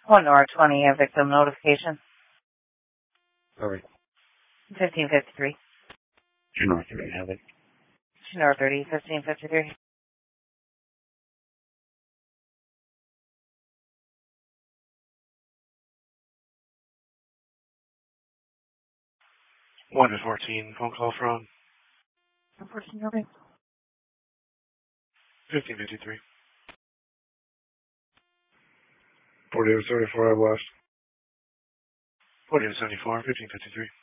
1 or 20, a victim notification. All right. 1553. North 30, have it. North 30, 1553. One to 14, phone call from 14, okay. 1553. 40 to 34, I've lost. 40 to 74, 1553.